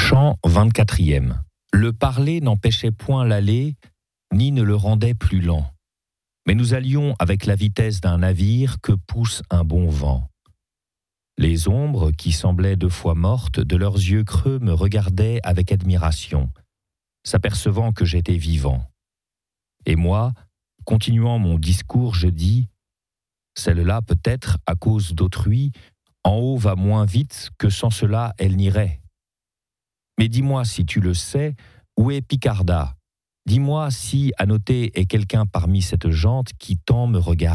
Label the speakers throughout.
Speaker 1: Chant 24e. Le parler n'empêchait point l'aller, ni ne le rendait plus lent. Mais nous allions avec la vitesse d'un navire que pousse un bon vent. Les ombres, qui semblaient 2 fois mortes, de leurs yeux creux me regardaient avec admiration, s'apercevant que j'étais vivant. Et moi, continuant mon discours, je dis « Celle-là, peut-être, à cause d'autrui, en haut va moins vite que sans cela elle n'irait. Mais dis-moi si tu le sais, où est Picarda? Dis-moi si, à noter, est quelqu'un parmi cette gente qui tant me regarde. »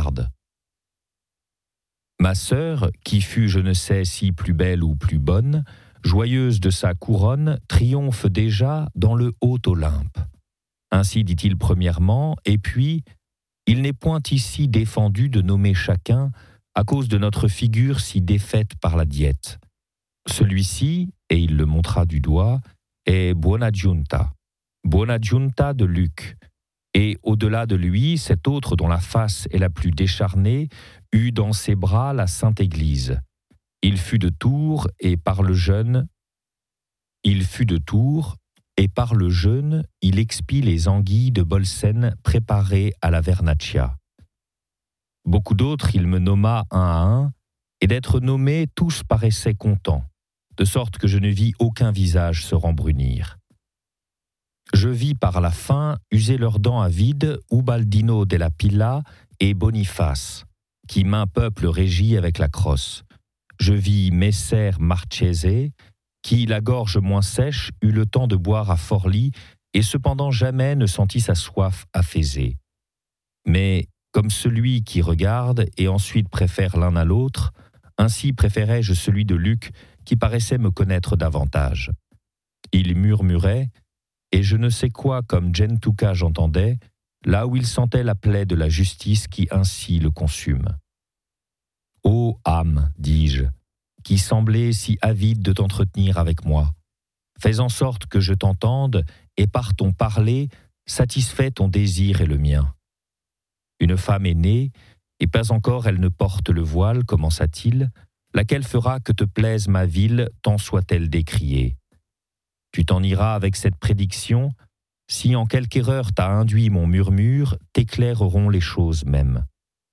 Speaker 1: Ma sœur, qui fut je ne sais si plus belle ou plus bonne, joyeuse de sa couronne, triomphe déjà dans le haut Olympe. Ainsi dit-il premièrement, et puis, il n'est point ici défendu de nommer chacun à cause de notre figure si défaite par la diète. Celui-ci, et il le montra du doigt, est Buonaggiunta de Luc. Et au-delà de lui, cet autre dont la face est la plus décharnée, eut dans ses bras la Sainte Église. Il fut de Tours, et par le jeûne, il expie les anguilles de Bolsène préparées à la vernaccia. Beaucoup d'autres il me nomma un à un, et d'être nommés, tous paraissaient contents, de sorte que je ne vis aucun visage se rembrunir. Je vis par la fin user leurs dents à vide Ubaldino della Pilla et Boniface, qui maint peuple régit avec la crosse. Je vis Messer Marchese, qui, la gorge moins sèche, eut le temps de boire à Forlì et cependant jamais ne sentit sa soif affaisée. Mais, comme celui qui regarde et ensuite préfère l'un à l'autre, ainsi préférais-je celui de Luc qui paraissait me connaître davantage. Il murmurait, et je ne sais quoi comme Gentuca j'entendais, là où il sentait la plaie de la justice qui ainsi le consume. « Ô âme, dis-je, qui semblait si avide de t'entretenir avec moi, fais en sorte que je t'entende et par ton parler satisfais ton désir et le mien. Une femme est née, et pas encore elle ne porte le voile, commença-t-il, laquelle fera que te plaise ma ville, tant soit-elle décriée. Tu t'en iras avec cette prédiction, si en quelque erreur t'a induit mon murmure, t'éclaireront les choses mêmes.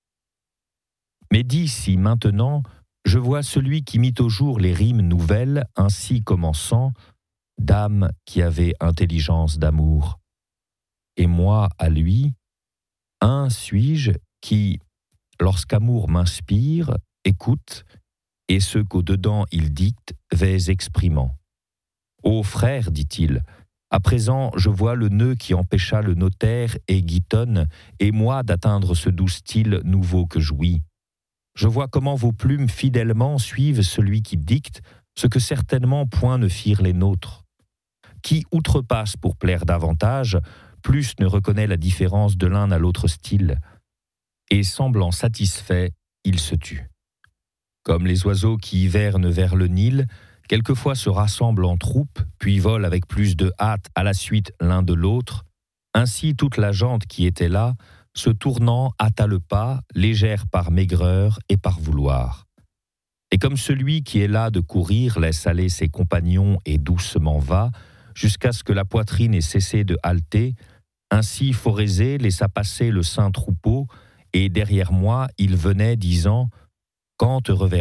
Speaker 1: Mais dis si maintenant, je vois celui qui mit au jour les rimes nouvelles, ainsi commençant, dame qui avait intelligence d'amour. Et moi, à lui, un suis-je qui, lorsqu'amour m'inspire, écoute, et ce qu'au-dedans il dicte, vais exprimant. Ô frère, dit-il, à présent je vois le nœud qui empêcha le notaire et Guitonne et moi d'atteindre ce doux style nouveau que jouis. Je vois comment vos plumes fidèlement suivent celui qui dicte ce que certainement point ne firent les nôtres. Qui outrepasse pour plaire davantage, plus ne reconnaît la différence de l'un à l'autre style. Et semblant satisfait, il se tut. Comme les oiseaux qui hivernent vers le Nil, quelquefois se rassemblent en troupes, puis volent avec plus de hâte à la suite l'un de l'autre, ainsi toute la gente qui était là, se tournant, hâta le pas, légère par maigreur et par vouloir. Et comme celui qui est là de courir laisse aller ses compagnons et doucement va, jusqu'à ce que la poitrine ait cessé de halter, ainsi Phorézée laissa passer le saint troupeau, et derrière moi il venait disant « Quand te reverrai-je » ?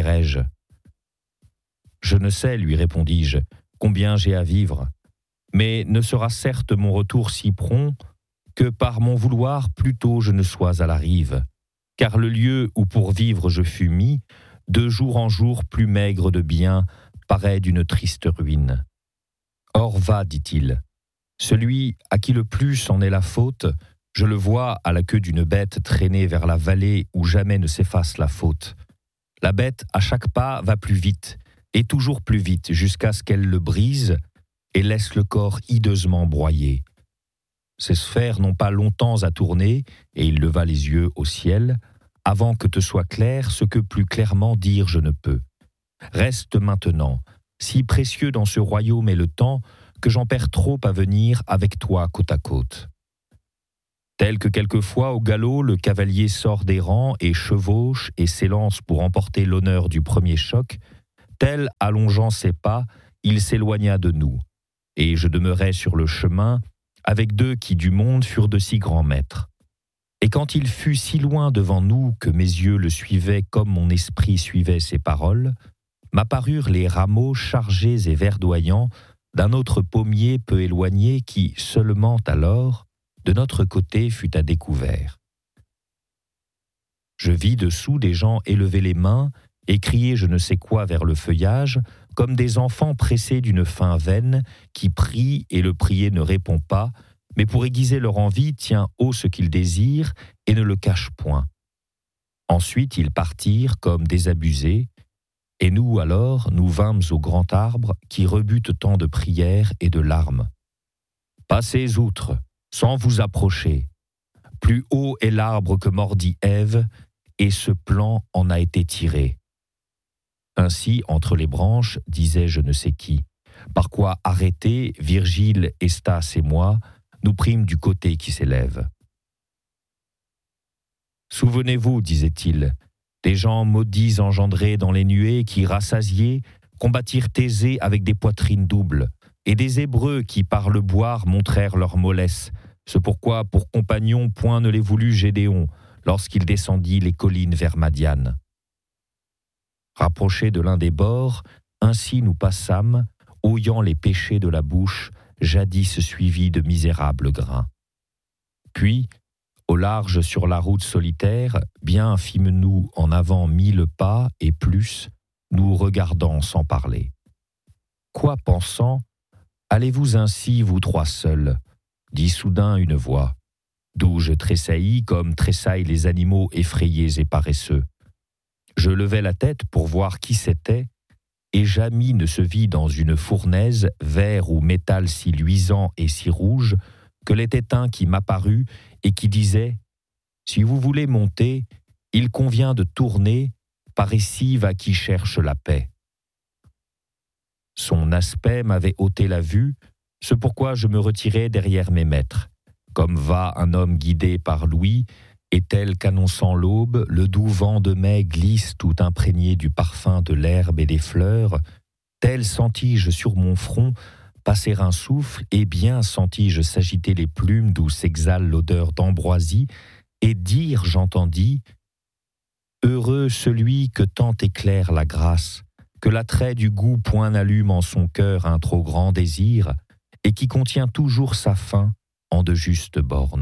Speaker 1: Je ne sais, lui répondis-je, combien j'ai à vivre, mais ne sera certes mon retour si prompt que par mon vouloir plus tôt je ne sois à la rive, car le lieu où pour vivre je fus mis, de jour en jour plus maigre de bien, paraît d'une triste ruine. Or va, dit-il, celui à qui le plus en est la faute, je le vois à la queue d'une bête traînée vers la vallée où jamais ne s'efface la faute. La bête, à chaque pas, va plus vite, et toujours plus vite, jusqu'à ce qu'elle le brise et laisse le corps hideusement broyé. Ces sphères n'ont pas longtemps à tourner, et il leva les yeux au ciel, avant que te soit clair ce que plus clairement dire je ne peux. Reste maintenant, si précieux dans ce royaume est le temps, que j'en perds trop à venir avec toi côte à côte. Tel que quelquefois au galop le cavalier sort des rangs et chevauche et s'élance pour emporter l'honneur du premier choc, tel, allongeant ses pas, il s'éloigna de nous, et je demeurais sur le chemin avec 2 qui du monde furent de si grands maîtres. Et quand il fut si loin devant nous que mes yeux le suivaient comme mon esprit suivait ses paroles, m'apparurent les rameaux chargés et verdoyants d'un autre pommier peu éloigné qui, seulement alors, de notre côté fut à découvert. Je vis dessous des gens élever les mains et crier je ne sais quoi vers le feuillage, comme des enfants pressés d'une faim vaine, qui prient et le prier ne répond pas, mais pour aiguiser leur envie tient haut ce qu'ils désirent et ne le cache point. Ensuite ils partirent comme désabusés, et nous alors nous vînmes au grand arbre qui rebute tant de prières et de larmes. Passez outre, sans vous approcher. Plus haut est l'arbre que mordit Ève, et ce plan en a été tiré. Ainsi, entre les branches, disait je ne sais qui, par quoi arrêtés, Virgile, Estas et moi, nous prîmes du côté qui s'élève. Souvenez-vous, disait-il, des gens maudits engendrés dans les nuées qui, rassasiés, combattirent Thésée avec des poitrines doubles, et des Hébreux qui, par le boire, montrèrent leur mollesse, ce pourquoi, pour compagnon, point ne les voulut Gédéon, lorsqu'il descendit les collines vers Madiane. Rapprochés de l'un des bords, ainsi nous passâmes, oyant les péchés de la bouche, jadis suivis de misérables grains. Puis, au large sur la route solitaire, bien fîmes-nous en avant 1000 pas et plus, nous regardant sans parler. Quoi pensant, allez-vous ainsi, vous 3 seuls, dit soudain une voix, d'où je tressaillis comme tressaillent les animaux effrayés et paresseux. Je levai la tête pour voir qui c'était, et jamais ne se vit dans une fournaise, verre ou métal si luisant et si rouge, que l'était un qui m'apparut et qui disait « Si vous voulez monter, il convient de tourner, par ici va qui cherche la paix. » Son aspect m'avait ôté la vue, ce pourquoi je me retirai derrière mes maîtres, comme va un homme guidé par l'ouïe, et tel qu'annonçant l'aube, le doux vent de mai glisse tout imprégné du parfum de l'herbe et des fleurs, tel sentis-je sur mon front passer un souffle, et bien sentis-je s'agiter les plumes d'où s'exhale l'odeur d'ambroisie, et dire, j'entendis, « Heureux celui que tant éclaire la grâce, que l'attrait du goût point n'allume en son cœur un trop grand désir, et qui contient toujours sa fin en de justes bornes. »